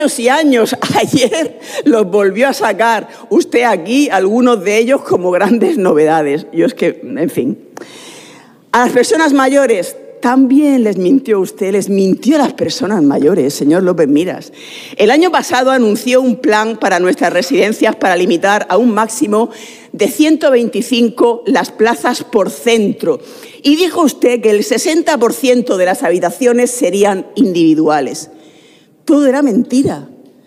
y años. Ayer los volvió a sacar usted aquí, algunos de ellos como grandes novedades. Yo es que, en fin. A las personas mayores también les mintió usted, les mintió a las personas mayores, señor López Miras. El año pasado anunció un plan para nuestras residencias para limitar a un máximo de 125 las plazas por centro. Y dijo usted que el 60% de las habitaciones serían individuales. Todo era mentira.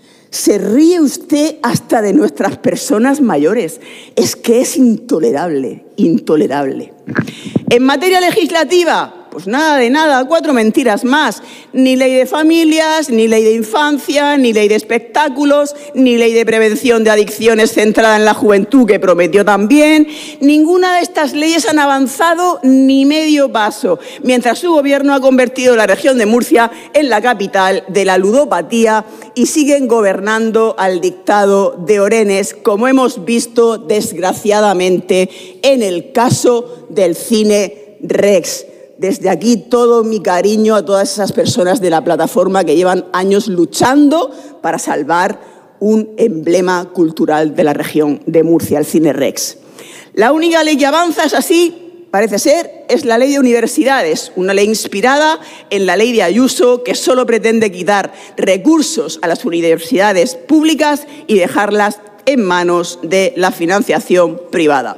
Se ríe usted hasta de nuestras personas mayores. Es que es intolerable, intolerable. En materia legislativa, pues nada de nada, 4 mentiras más. Ni ley de familias, ni ley de infancia, ni ley de espectáculos, ni ley de prevención de adicciones centrada en la juventud, que prometió también. Ninguna de estas leyes han avanzado ni medio paso, mientras su gobierno ha convertido la región de Murcia en la capital de la ludopatía y siguen gobernando al dictado de Orenes, como hemos visto desgraciadamente en el caso del Cine Rex. Desde aquí todo mi cariño a todas esas personas de la plataforma que llevan años luchando para salvar un emblema cultural de la región de Murcia, el Cine Rex. La única ley que avanza es así, parece ser, es la ley de universidades, una ley inspirada en la ley de Ayuso que solo pretende quitar recursos a las universidades públicas y dejarlas en manos de la financiación privada.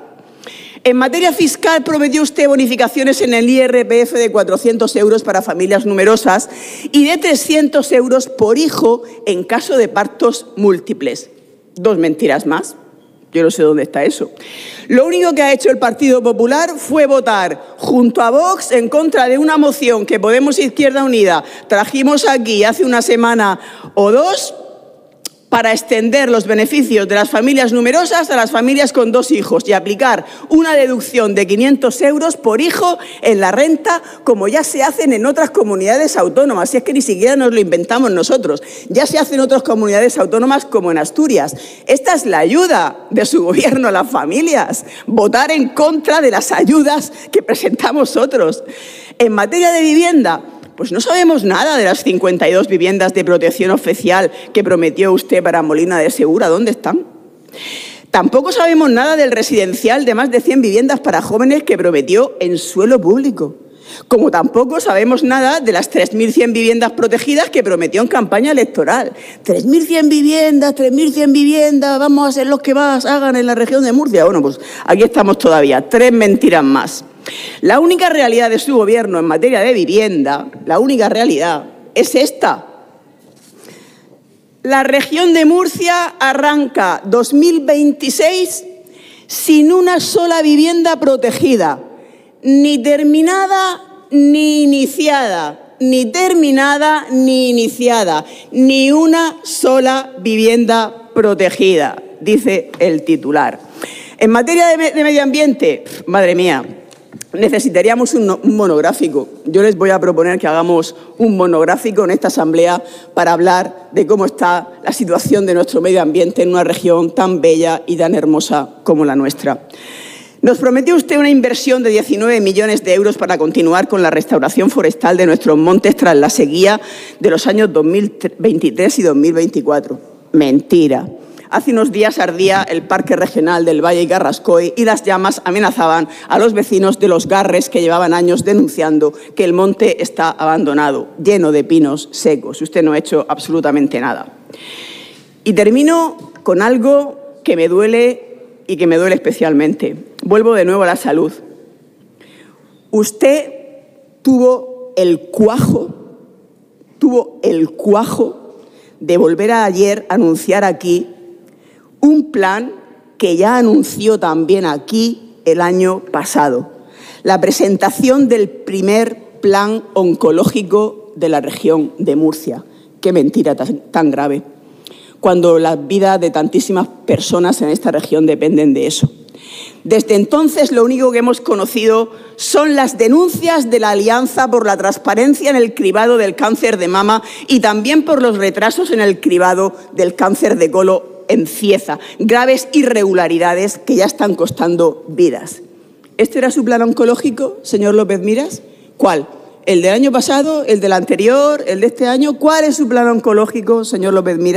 En materia fiscal, prometió usted bonificaciones en el IRPF de 400 euros para familias numerosas y de 300 euros por hijo en caso de partos múltiples. 2 mentiras más. Yo no sé dónde está eso. Lo único que ha hecho el Partido Popular fue votar junto a Vox en contra de una moción que Podemos Izquierda Unida trajimos aquí hace una semana o 2 para extender los beneficios de las familias numerosas a las familias con 2 hijos y aplicar una deducción de 500 euros por hijo en la renta, como ya se hacen en otras comunidades autónomas. Si es que ni siquiera nos lo inventamos nosotros. Ya se hace en otras comunidades autónomas como en Asturias. Esta es la ayuda de su gobierno a las familias. Votar en contra de las ayudas que presentamos otros. En materia de vivienda, pues no sabemos nada de las 52 viviendas de protección oficial que prometió usted para Molina de Segura. ¿Dónde están? Tampoco sabemos nada del residencial de más de 100 viviendas para jóvenes que prometió en suelo público. Como tampoco sabemos nada de las 3.100 viviendas protegidas que prometió en campaña electoral. 3.100 viviendas, vamos a ser los que más hagan en la región de Murcia. Bueno, pues aquí estamos todavía, 3 mentiras más. La única realidad de su gobierno en materia de vivienda, la única realidad, es esta. La región de Murcia arranca 2026 sin una sola vivienda protegida, ni terminada ni iniciada, ni terminada ni iniciada, ni una sola vivienda protegida, dice el titular. En materia de medio ambiente, madre mía, necesitaríamos un monográfico. Yo les voy a proponer que hagamos un monográfico en esta asamblea para hablar de cómo está la situación de nuestro medio ambiente en una región tan bella y tan hermosa como la nuestra. Nos prometió usted una inversión de 19 millones de euros para continuar con la restauración forestal de nuestros montes tras la sequía de los años 2023 y 2024. Mentira. Hace unos días ardía el Parque Regional del Valle y Carrascoy y las llamas amenazaban a los vecinos de Los Garres que llevaban años denunciando que el monte está abandonado, lleno de pinos secos. Usted no ha hecho absolutamente nada. Y termino con algo que me duele y que me duele especialmente. Vuelvo de nuevo a la salud. Usted tuvo el cuajo de volver a ayer a anunciar aquí un plan que ya anunció también aquí el año pasado. La presentación del primer plan oncológico de la región de Murcia. Qué mentira tan grave, cuando las vidas de tantísimas personas en esta región dependen de eso. Desde entonces lo único que hemos conocido son las denuncias de la Alianza por la Transparencia en el cribado del cáncer de mama y también por los retrasos en el cribado del cáncer de colon en Cieza, graves irregularidades que ya están costando vidas. ¿Este era su plan oncológico, señor López Miras? ¿Cuál? ¿El del año pasado? ¿El del anterior? ¿El de este año? ¿Cuál es su plan oncológico, señor López Miras?